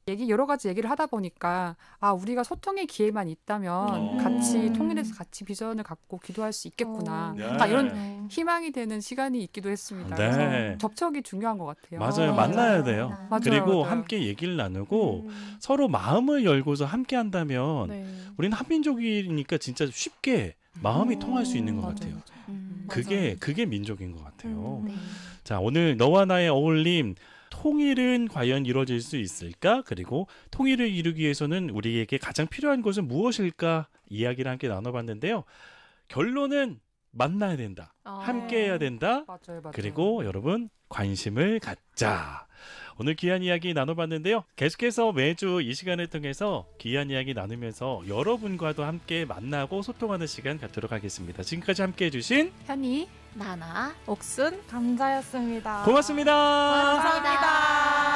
여러 가지 얘기를 하다 보니까 우리가 소통의 기회만 있다면 같이 통일해서 같이 비전을 갖고 기도할 수 있겠구나. 이런 희망이 되는 시간이 있기도 했습니다. 네. 그래서 접촉이 중요한 것 같아요. 맞아요. 만나야 돼요. 맞아요. 그리고 맞아요. 함께 얘기를 나누고 서로 마음을 열고서 함께 한다면 우리는 한민족이니까 진짜 쉽게 마음이 통할 수 있는 것 같아요. 그게 민족인 것 같아요. 자, 오늘 너와 나의 어울림, 통일은 과연 이루어질 수 있을까? 그리고 통일을 이루기 위해서는 우리에게 가장 필요한 것은 무엇일까? 이야기를 함께 나눠봤는데요. 결론은 만나야 된다. 함께 해야 된다. 맞아요. 그리고 여러분 관심을 갖자. 오늘 귀한 이야기 나눠봤는데요. 계속해서 매주 이 시간을 통해서 귀한 이야기 나누면서 여러분과도 함께 만나고 소통하는 시간 갖도록 하겠습니다. 지금까지 함께해 주신 현이, 나나, 옥순, 감자였습니다. 고맙습니다. 감사합니다.